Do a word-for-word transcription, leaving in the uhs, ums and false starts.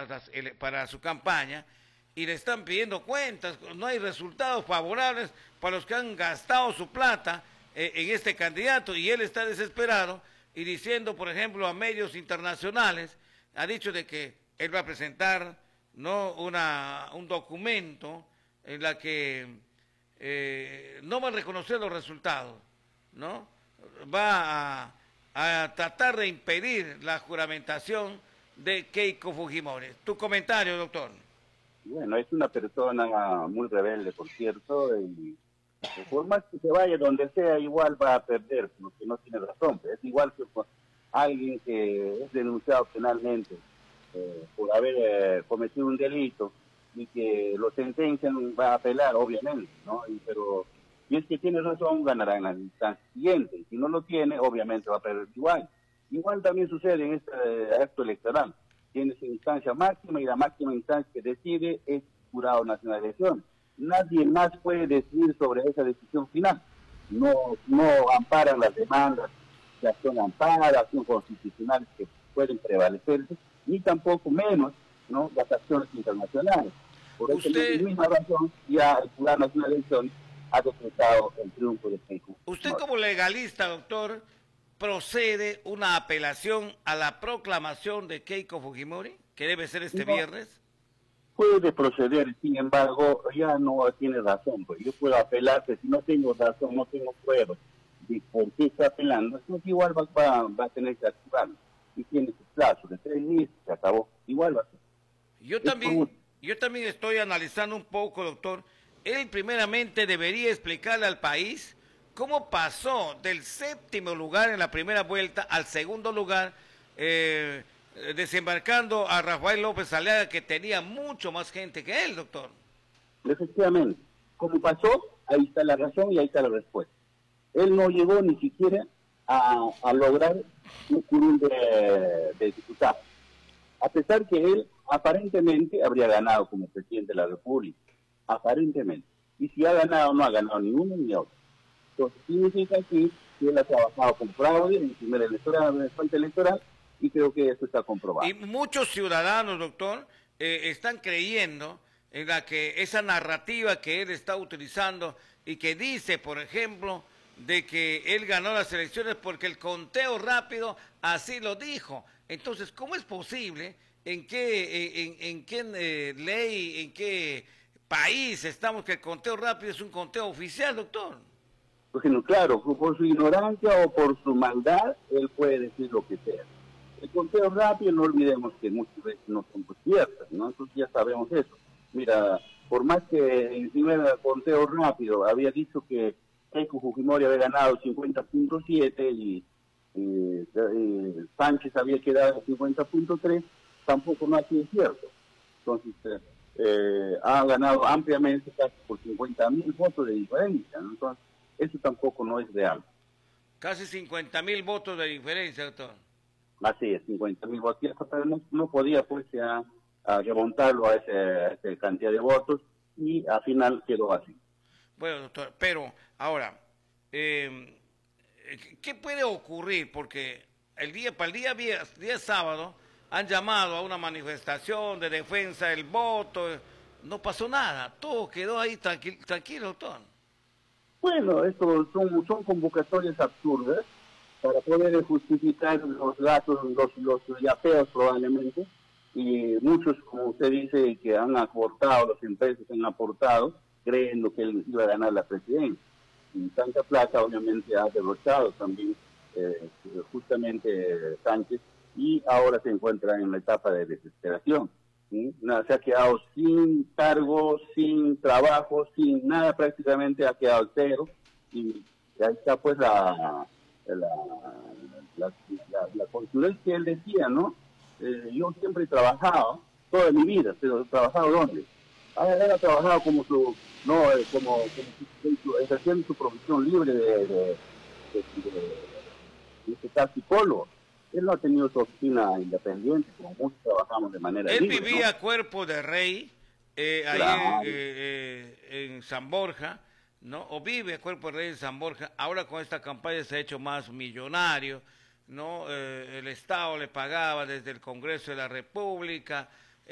para, las ele- para su campaña y le están pidiendo cuentas, no hay resultados favorables para los que han gastado su plata eh, en este candidato y él está desesperado y diciendo, por ejemplo, a medios internacionales, ha dicho de que él va a presentar no una un documento en la que eh, no va a reconocer los resultados, ¿no? Va a, a tratar de impedir la juramentación de Keiko Fujimori. Tu comentario, doctor. Bueno, es una persona muy rebelde, por cierto, y por más que se vaya donde sea, igual va a perder, porque no tiene razón. Es igual que con alguien que es denunciado penalmente eh, por haber eh, cometido un delito y que lo sentencian, va a apelar, obviamente, ¿no? Y, pero si es que tiene razón, ganará en la instancia siguiente. Si no lo tiene, obviamente va a perder igual. Igual también sucede en este eh, acto electoral. Tiene su instancia máxima y la máxima instancia que decide es Jurado Nacional de Elecciones. Nadie más puede decidir sobre esa decisión final. No, no amparan las demandas de acción amparada, acción constitucionales que pueden prevalecerse, ni tampoco menos, ¿no?, las acciones internacionales. Por esa Usted, misma razón, ya el Jurado Nacional de Elecciones ha decretado el triunfo de Keiko. usted como legalista, doctor, procede una apelación a la proclamación de Keiko Fujimori, que debe ser este No, viernes. puede proceder, sin embargo, ya no tiene razón, pues yo puedo apelar, que si no tengo razón, no tengo pruebas de por qué está apelando, entonces igual va, va, va a tener que actuar, y tiene su plazo de tres meses, se acabó, igual va a ser. Yo Es por también, yo también estoy analizando un poco, doctor. Él primeramente debería explicarle al país cómo pasó del séptimo lugar en la primera vuelta al segundo lugar, eh, desembarcando a Rafael López Aliaga, que tenía mucho más gente que él, doctor. Efectivamente, como pasó, ahí está la razón y ahí está la respuesta. Él no llegó ni siquiera a, a lograr un curul de, de diputado, a pesar que él aparentemente habría ganado como presidente de la República, aparentemente. Y si ha ganado, no ha ganado ni uno ni otro. Entonces significa que, que él ha trabajado con fraude en el primer electoral, en el frente electoral, y creo que eso está comprobado. Y muchos ciudadanos, doctor, eh, están creyendo en la que esa narrativa que él está utilizando y que dice, por ejemplo, de que él ganó las elecciones porque el conteo rápido así lo dijo. Entonces, ¿cómo es posible? ¿En qué, en, en qué eh, ley, en qué país estamos que el conteo rápido es un conteo oficial, doctor? Bueno, claro, por su ignorancia o por su maldad, él puede decir lo que sea. El conteo rápido, no olvidemos que muchas veces no son ciertas, ¿no? Nosotros ya sabemos eso. Mira, por más que el primer conteo rápido había dicho que Keiko Fujimori había ganado cincuenta punto siete y, y, y Sánchez había quedado cincuenta punto tres, tampoco no ha sido cierto. Entonces, eh, ha ganado ampliamente, casi por cincuenta mil votos de diferencia, ¿no? Entonces, eso tampoco no es real. Casi cincuenta mil votos de diferencia, doctor. Así es, cincuenta mil votos, pero no, no podía pues ya a remontarlo a, ese, a esa cantidad de votos y al final quedó así. Bueno, doctor, pero ahora, eh, ¿qué puede ocurrir? Porque el día, para el día, día, día sábado han llamado a una manifestación de defensa del voto, no pasó nada, todo quedó ahí tranquilo, tranquilo, doctor. Bueno, esto son, son convocatorias absurdas para poder justificar los gastos, los, los yapeos probablemente, y muchos, como usted dice, que han aportado, las empresas han aportado, creyendo que él iba a ganar la presidencia. Y tanta plata obviamente ha derrochado también eh, justamente Sánchez, y ahora se encuentra en la etapa de desesperación. ¿Sí? Nada, se ha quedado sin cargo, sin trabajo, sin nada, prácticamente ha quedado cero, y ahí está pues la la, la, la, la consulta que él decía, ¿no? Eh, yo siempre he trabajado, toda mi vida, pero he trabajado ¿dónde? Ah, él ha trabajado como su, no, eh, como, como su, ejerciendo su profesión libre de, de, de, de, de, de ser psicólogo. Él no ha tenido su oficina independiente, como muchos trabajamos de manera Él libre, vivía ¿no? Cuerpo de Rey, eh, ahí Claro. eh, eh, en San Borja, ¿no? O vive Cuerpo de Rey en San Borja. Ahora con esta campaña se ha hecho más millonario, ¿no? Eh, el Estado le pagaba desde el Congreso de la República,